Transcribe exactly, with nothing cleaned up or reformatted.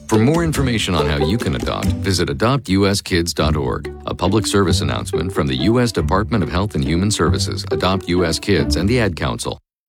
For more information on how you can adopt, visit adopt u s kids dot org. A public service announcement from the U S Department of Health and Human Services, Adopt U S Kids, and the Ad Council.